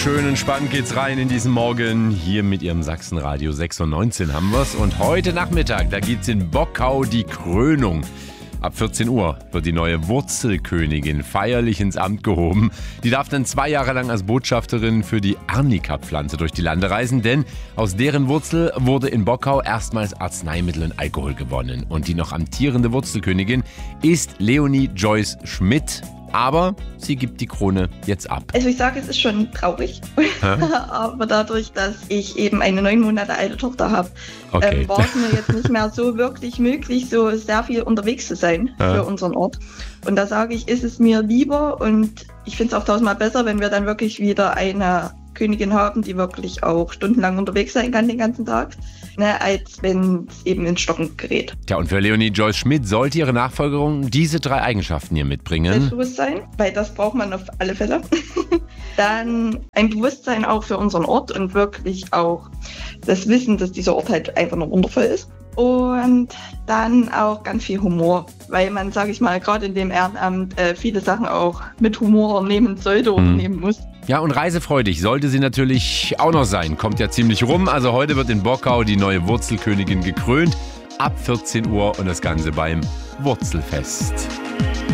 schön entspannt geht's rein in diesen Morgen. Hier mit Ihrem Sachsenradio 6:19 haben wir's. Und heute Nachmittag, da gibt's in Bockau die Krönung. Ab 14 Uhr wird die neue Wurzelkönigin feierlich ins Amt gehoben. Die darf dann 2 Jahre lang als Botschafterin für die Arnika-Pflanze durch die Lande reisen, denn aus deren Wurzel wurde in Bockau erstmals Arzneimittel und Alkohol gewonnen. Und die noch amtierende Wurzelkönigin ist Leonie Joyce Schmidt. Aber sie gibt die Krone jetzt ab. Also ich sage, es ist schon traurig, aber dadurch, dass ich eben eine 9 Monate alte Tochter habe, war es mir jetzt nicht mehr so wirklich möglich, so sehr viel unterwegs zu sein für unseren Ort. Und da sage ich, ist es mir lieber und ich finde es auch 1000-mal besser, wenn wir dann wirklich wieder eine Königin haben, die wirklich auch stundenlang unterwegs sein kann den ganzen Tag, als wenn es eben ins Stocken gerät. Tja, und für Leonie Joyce Schmidt sollte ihre Nachfolgerin diese 3 Eigenschaften hier mitbringen. Selbstbewusstsein, weil das braucht man auf alle Fälle. Dann ein Bewusstsein auch für unseren Ort und wirklich auch das Wissen, dass dieser Ort halt einfach noch wundervoll ist. Und dann auch ganz viel Humor, weil man, sage ich mal, gerade in dem Ehrenamt viele Sachen auch mit Humor nehmen sollte oder nehmen muss. Ja, und reisefreudig sollte sie natürlich auch noch sein. Kommt ja ziemlich rum. Also heute wird in Bockau die neue Wurzelkönigin gekrönt. Ab 14 Uhr und das Ganze beim Wurzelfest.